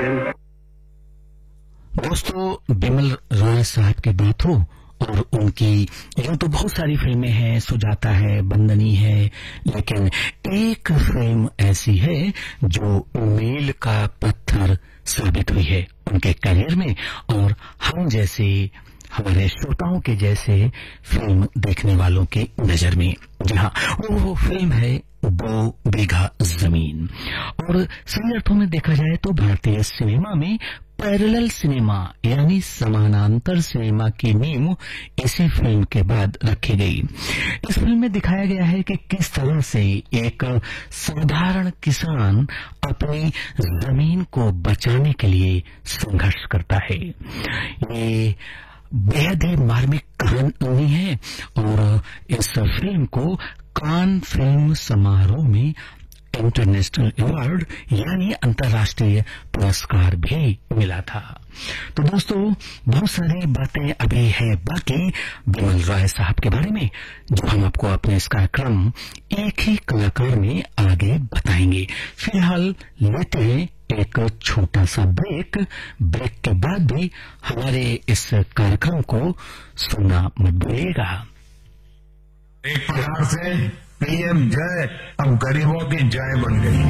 दोस्तों, बिमल रॉय साहब की बात हो और उनकी यूं तो बहुत सारी फिल्में हैं, सुजाता है, बंदनी है, लेकिन एक फिल्म ऐसी है जो मील का पत्थर साबित हुई है उनके करियर में और हम जैसे हमारे श्रोताओं के जैसे फिल्म देखने वालों की नजर में। जी हाँ, वो फिल्म है 2 बीघा जमीन। और सही अर्थों में देखा जाए तो भारतीय सिनेमा में पैरेलल सिनेमा यानी समानांतर सिनेमा की नींव इसी फिल्म के बाद रखी गई। इस फिल्म में दिखाया गया है कि किस तरह से एक साधारण किसान अपनी जमीन को बचाने के लिए संघर्ष करता है। ये बेहद ही मार्मिक कहानी है और इस फिल्म को कान फिल्म समारोह में इंटरनेशनल अवार्ड यानी अंतर्राष्ट्रीय पुरस्कार भी मिला था। तो दोस्तों, बहुत सारी बातें अभी है बाकी बिमल रॉय साहब के बारे में, जो हम आपको अपने इस कार्यक्रम एक ही कलाकार में आगे बताएंगे। फिलहाल लेते हैं एक छोटा सा ब्रेक के बाद भी हमारे इस कार्यक्रम को सुनना मत भूलिएगा। एक प्रकार से पीएम जय अब गरीबों की जय बन गई।